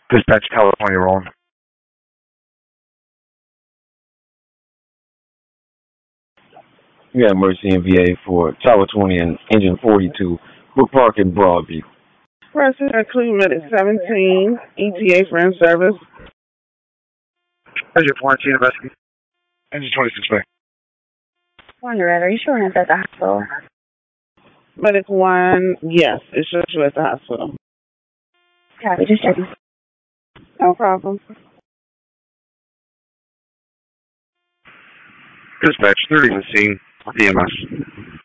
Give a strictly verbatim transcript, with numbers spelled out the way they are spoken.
Dispatch California rolling. You got Mercy in V A for Tower twenty and Engine forty-two. Brook Park in Broadview. President Cleveland at seventeen, E T A for in-service. Engine fourteen, rescue. Engine twenty-six bay. One, you're Are you sure it's at the hospital? Medic one, yes, it shows you at the hospital. Copy, just checking. No problem. Dispatch thirty in the scene. D M S.